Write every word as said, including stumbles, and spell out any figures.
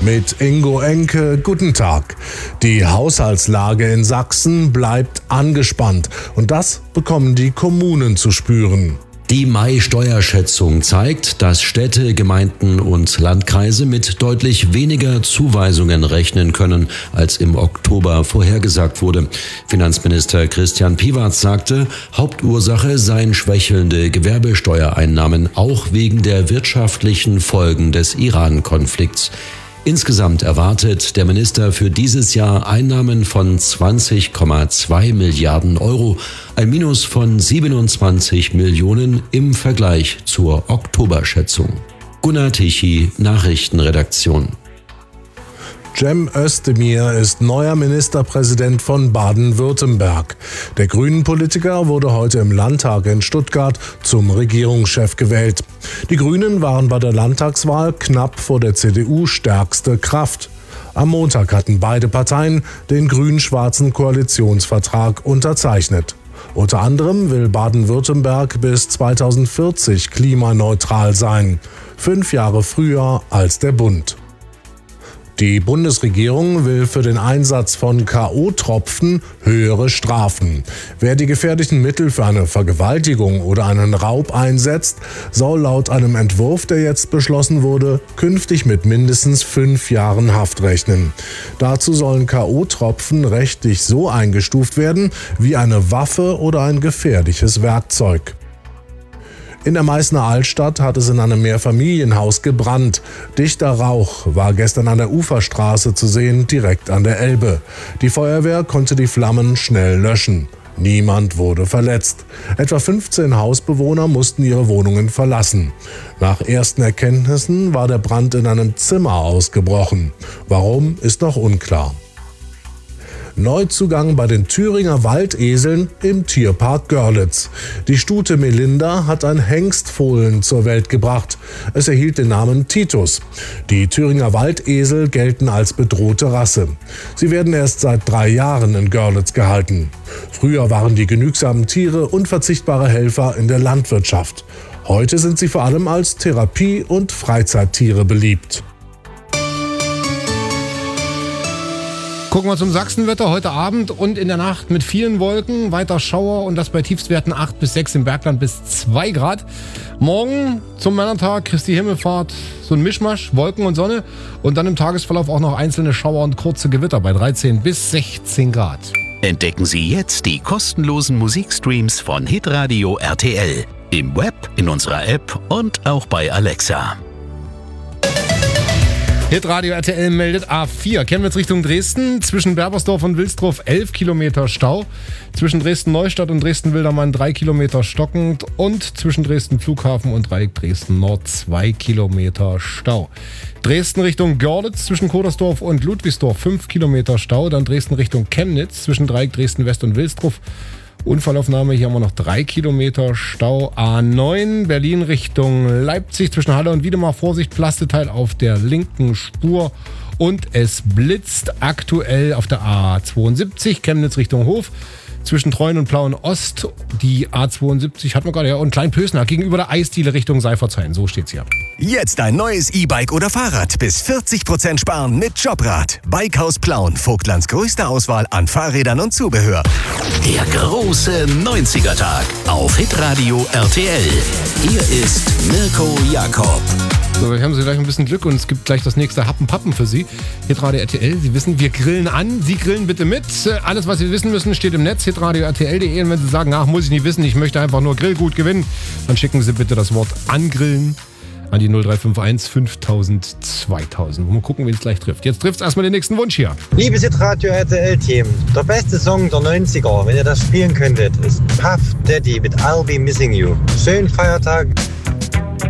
Mit Ingo Enke, guten Tag. Die Haushaltslage in Sachsen bleibt angespannt und das bekommen die Kommunen zu spüren. Die Mai-Steuerschätzung zeigt, dass Städte, Gemeinden und Landkreise mit deutlich weniger Zuweisungen rechnen können, als im Oktober vorhergesagt wurde. Finanzminister Christian Piwatz sagte, Hauptursache seien schwächelnde Gewerbesteuereinnahmen, auch wegen der wirtschaftlichen Folgen des Iran-Konflikts. Insgesamt erwartet der Minister für dieses Jahr Einnahmen von zwanzig Komma zwei Milliarden Euro, ein Minus von siebenundzwanzig Millionen im Vergleich zur Oktoberschätzung. Gunnar Tichy, Nachrichtenredaktion. Cem Özdemir ist neuer Ministerpräsident von Baden-Württemberg. Der Grünen-Politiker wurde heute im Landtag in Stuttgart zum Regierungschef gewählt. Die Grünen waren bei der Landtagswahl knapp vor der C D U stärkste Kraft. Am Montag hatten beide Parteien den grün-schwarzen Koalitionsvertrag unterzeichnet. Unter anderem will Baden-Württemberg bis zweitausendvierzig klimaneutral sein, fünf Jahre früher als der Bund. Die Bundesregierung will für den Einsatz von K O-Tropfen höhere Strafen. Wer die gefährlichen Mittel für eine Vergewaltigung oder einen Raub einsetzt, soll laut einem Entwurf, der jetzt beschlossen wurde, künftig mit mindestens fünf Jahren Haft rechnen. Dazu sollen K O-Tropfen rechtlich so eingestuft werden wie eine Waffe oder ein gefährliches Werkzeug. In der Meißner Altstadt hat es in einem Mehrfamilienhaus gebrannt. Dichter Rauch war gestern an der Uferstraße zu sehen, direkt an der Elbe. Die Feuerwehr konnte die Flammen schnell löschen. Niemand wurde verletzt. Etwa fünfzehn Hausbewohner mussten ihre Wohnungen verlassen. Nach ersten Erkenntnissen war der Brand in einem Zimmer ausgebrochen. Warum, ist noch unklar. Neuzugang bei den Thüringer Waldeseln im Tierpark Görlitz. Die Stute Melinda hat ein Hengstfohlen zur Welt gebracht. Es erhielt den Namen Titus. Die Thüringer Waldesel gelten als bedrohte Rasse. Sie werden erst seit drei Jahren in Görlitz gehalten. Früher waren die genügsamen Tiere unverzichtbare Helfer in der Landwirtschaft. Heute sind sie vor allem als Therapie- und Freizeittiere beliebt. Gucken wir zum Sachsenwetter heute Abend und in der Nacht mit vielen Wolken, weiter Schauer und das bei Tiefstwerten acht bis sechs, im Bergland bis zwei Grad. Morgen zum Männertag, Christi Himmelfahrt, so ein Mischmasch, Wolken und Sonne und dann im Tagesverlauf auch noch einzelne Schauer und kurze Gewitter bei dreizehn bis sechzehn Grad. Entdecken Sie jetzt die kostenlosen Musikstreams von Hitradio R T L im Web, in unserer App und auch bei Alexa. Hitradio R T L meldet A vier. Chemnitz Richtung Dresden. Zwischen Berbersdorf und Wilsdruff elf Kilometer Stau. Zwischen Dresden-Neustadt und Dresden-Wildermann drei Kilometer stockend. Und zwischen Dresden-Flughafen und Dreieck Dresden-Nord zwei Kilometer Stau. Dresden Richtung Görlitz zwischen Kodersdorf und Ludwigsdorf fünf Kilometer Stau. Dann Dresden Richtung Chemnitz zwischen Dreieck Dresden-West und Wilsdruff. Unfallaufnahme, hier haben wir noch drei Kilometer Stau. A neun, Berlin Richtung Leipzig, zwischen Halle und Wiedemar. Vorsicht, Plasteteil auf der linken Spur. Und es blitzt aktuell auf der A zweiundsiebzig, Chemnitz Richtung Hof. Zwischen Treuen und Plauen Ost, die A zweiundsiebzig hatten wir gerade, ja, und Kleinpösner gegenüber der Eisdiele Richtung Seifertshain. So steht's hier. Jetzt ein neues E-Bike oder Fahrrad. Bis vierzig Prozent sparen mit Jobrad. Bikehaus Plauen. Vogtlands größte Auswahl an Fahrrädern und Zubehör. Der große neunziger-Tag auf Hitradio R T L. Hier ist Mirko Jakob. So, wir haben Sie gleich ein bisschen Glück und es gibt gleich das nächste Happen-Pappen für Sie. Hitradio R T L, Sie wissen, wir grillen an. Sie grillen bitte mit. Alles, was Sie wissen müssen, steht im Netz, hitradio r t l punkt d e. Und wenn Sie sagen, ach, muss ich nicht wissen, ich möchte einfach nur Grillgut gewinnen, dann schicken Sie bitte das Wort angrillen an die null drei fünf eins fünftausend zweitausend. Mal gucken, wen es gleich trifft. Jetzt trifft es erstmal den nächsten Wunsch hier. Liebes Hitradio R T L-Team, der beste Song der neunziger, wenn ihr das spielen könntet, ist Puff Daddy mit I'll Be Missing You. Schönen Feiertag.